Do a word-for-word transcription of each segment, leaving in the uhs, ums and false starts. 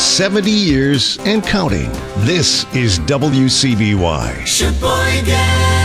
seventy years and counting. This is W C B Y. Sheboygan.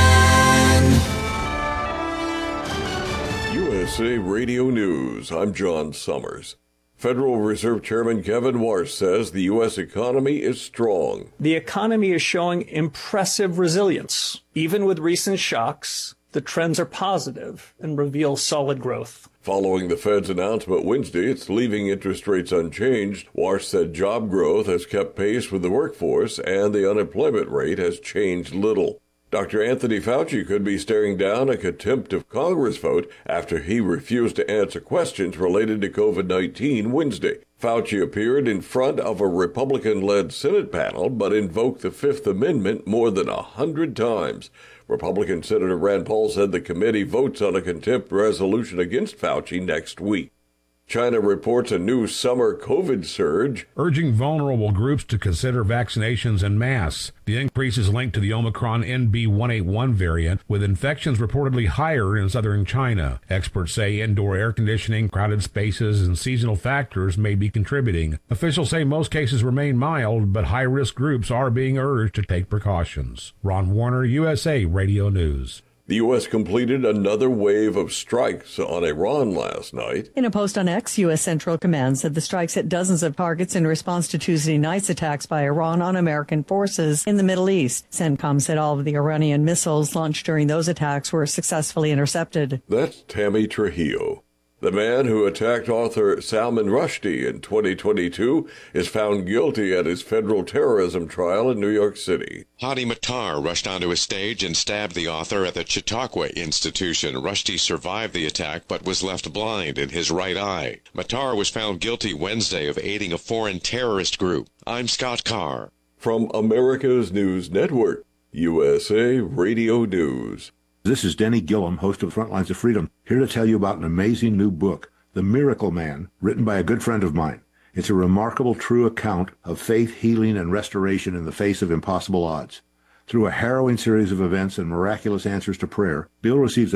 U S A Radio News. I'm John Summers. Federal Reserve Chairman Kevin Warsh says the U S economy is strong. The economy is showing impressive resilience. Even with recent shocks, the trends are positive and reveal solid growth. Following the Fed's announcement Wednesday, it's leaving interest rates unchanged. Warsh said job growth has kept pace with the workforce and the unemployment rate has changed little. Doctor Anthony Fauci could be staring down a contempt of Congress vote after he refused to answer questions related to COVID nineteen Wednesday. Fauci appeared in front of a Republican-led Senate panel, but invoked the Fifth Amendment more than a hundred times. Republican Senator Rand Paul said the committee votes on a contempt resolution against Fauci next week. China reports a new summer COVID surge, urging vulnerable groups to consider vaccinations en masse. The increase is linked to the Omicron N B one eighty-one variant, with infections reportedly higher in southern China. Experts say indoor air conditioning, crowded spaces, and seasonal factors may be contributing. Officials say most cases remain mild, but high-risk groups are being urged to take precautions. Ron Warner, U S A Radio News. The U S completed another wave of strikes on Iran last night. In a post on X, U S Central Command said the strikes hit dozens of targets in response to Tuesday night's attacks by Iran on American forces in the Middle East. CENTCOM said all of the Iranian missiles launched during those attacks were successfully intercepted. That's Tammy Trujillo. The man who attacked author Salman Rushdie in twenty twenty-two is found guilty at his federal terrorism trial in New York City. Hadi Matar rushed onto a stage and stabbed the author at the Chautauqua Institution. Rushdie survived the attack but was left blind in his right eye. Matar was found guilty Wednesday of aiding a foreign terrorist group. I'm Scott Carr. From America's News Network, U S A Radio News. This is Denny Gillum, host of Frontlines of Freedom, here to tell you about an amazing new book, The Miracle Man, written by a good friend of mine. It's a remarkable, true account of faith, healing, and restoration in the face of impossible odds. Through a harrowing series of events and miraculous answers to prayer, Bill receives